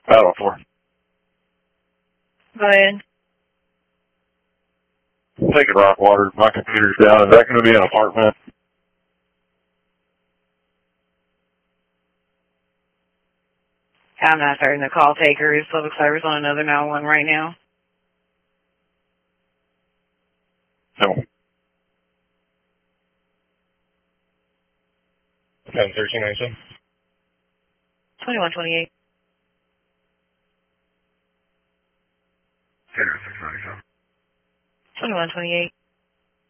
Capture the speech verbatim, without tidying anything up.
Battle four. Go ahead. Take it, Rockwater. My computer's down. Is that going to be an apartment? I'm not certain. The call taker is public service on another nine one one right now. No. ten thirteen ninety-seven. twenty-one twenty-eight. ten thirteen ninety-seven. twenty-one twenty-eight.